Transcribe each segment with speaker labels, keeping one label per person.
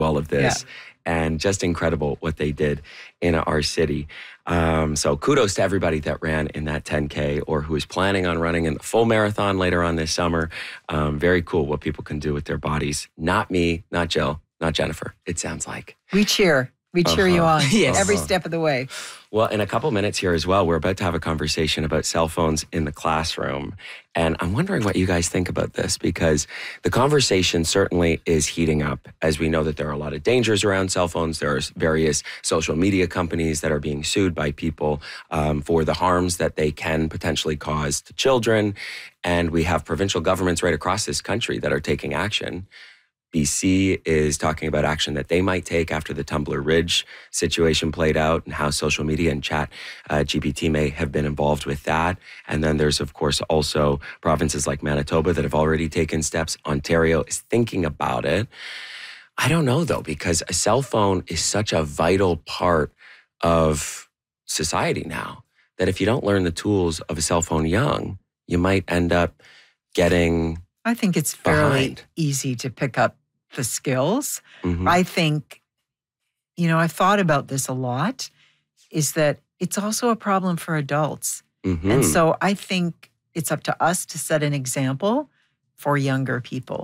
Speaker 1: all of this. And just incredible what they did in our city. So kudos to everybody that ran in that 10K or who is planning on running in the full marathon later on this summer. Very cool what people can do with their bodies. Not me, not Jill, not Jennifer, it sounds like.
Speaker 2: We cheer. We cheer you on every step of the way.
Speaker 1: Well, in a couple minutes here as well, we're about to have a conversation about cell phones in the classroom. And I'm wondering what you guys think about this, because the conversation certainly is heating up, as we know that there are a lot of dangers around cell phones. There are various social media companies that are being sued by people for the harms that they can potentially cause to children. And we have provincial governments right across this country that are taking action. BC is talking about action that they might take after the Tumbler Ridge situation played out and how social media and chat GPT may have been involved with that. And then there's, of course, also provinces like Manitoba that have already taken steps. Ontario is thinking about it. I don't know, though, because a cell phone is such a vital part of society now that if you don't learn the tools of a cell phone young, you might end up getting
Speaker 2: I think it's fairly easy to pick up the skills. I think, I've thought about this a lot, is that it's also a problem for adults. And so I think it's up to us to set an example for younger people.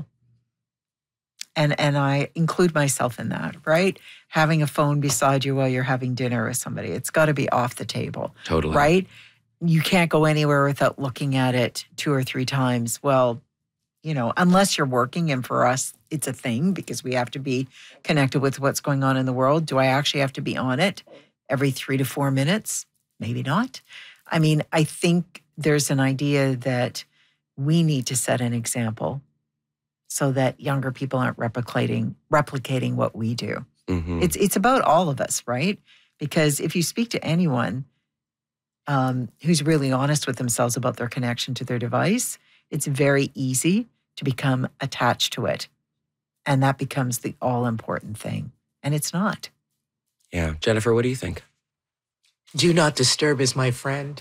Speaker 2: And I include myself in that, right? Having a phone beside you while you're having dinner with somebody, it's got to be off the table.
Speaker 1: Totally.
Speaker 2: Right? You can't go anywhere without looking at it 2 or 3 times. Well, unless you're working, and for us, it's a thing because we have to be connected with what's going on in the world. Do I actually have to be on it every 3 to 4 minutes? Maybe not. I mean, I think there's an idea that we need to set an example so that younger people aren't replicating what we do. It's about all of us, right? Because if you speak to anyone who's really honest with themselves about their connection to their device, it's very easy to become attached to it. And that becomes the all-important thing. And it's not.
Speaker 1: Yeah. Jennifer, what do you think?
Speaker 3: Do not disturb is my friend.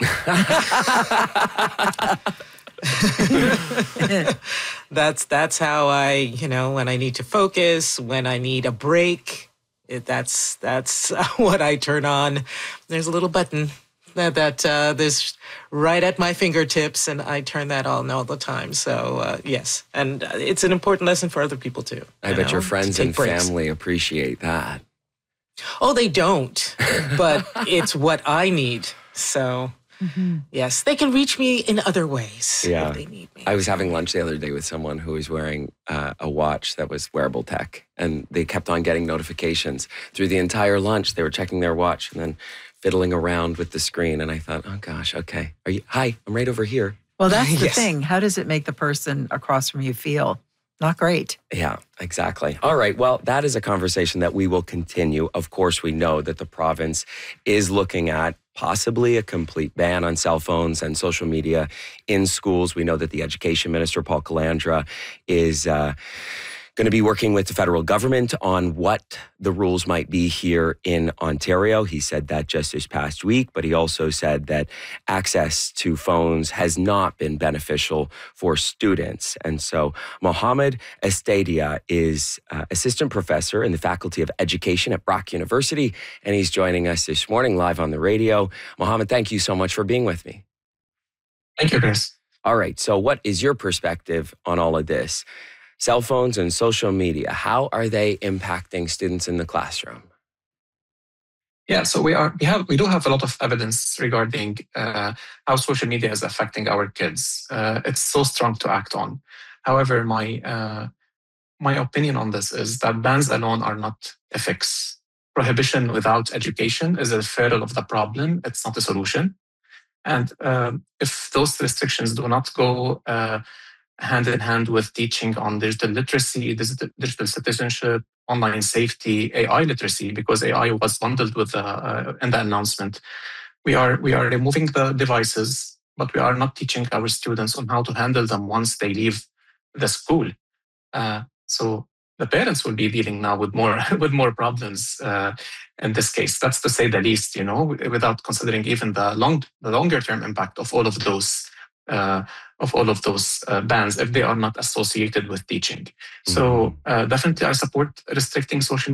Speaker 3: That's how I, when I need to focus, when I need a break, that's what I turn on. There's a little button that there's right at my fingertips, and I turn that on all the time. So, yes. And it's an important lesson for other people, too.
Speaker 1: I bet your friends and family appreciate that.
Speaker 3: Oh, they don't, but it's what I need. So, yes, they can reach me in other ways if they need me.
Speaker 1: I was having lunch the other day with someone who was wearing a watch that was wearable tech, and they kept on getting notifications through the entire lunch. They were checking their watch and then fiddling around with the screen. And I thought, oh gosh, okay. Hi, I'm right over here.
Speaker 2: Well, that's the thing. How does it make the person across from you feel? Not great.
Speaker 1: Yeah, exactly. All right. Well, that is a conversation that we will continue. Of course, we know that the province is looking at possibly a complete ban on cell phones and social media in schools. We know that the Education Minister, Paul Calandra, is going to be working with the federal government on what the rules might be here in Ontario. He said that just this past week, but he also said that access to phones has not been beneficial for students. And so Mohammed Estadia is assistant professor in the Faculty of Education at Brock University, and he's joining us this morning live on the radio. Mohammed, thank you so much for being with me.
Speaker 4: Thank you, Chris.
Speaker 1: All right, so what is your perspective on all of this? Cell phones and social media, how are they impacting students in the classroom?
Speaker 4: Yeah, so we do have a lot of evidence regarding how social media is affecting our kids. It's so strong to act on. However, my opinion on this is that bans alone are not a fix. Prohibition without education is a referral of the problem. It's not a solution. And if those restrictions do not go hand in hand with teaching on digital literacy, digital citizenship, online safety, AI literacy, because AI was bundled with in the announcement. We are removing the devices, but we are not teaching our students on how to handle them once they leave the school. So the parents will be dealing now with more problems in this case. That's to say the least, without considering even the longer term impact of all of those bans if they are not associated with teaching. So definitely I support restricting social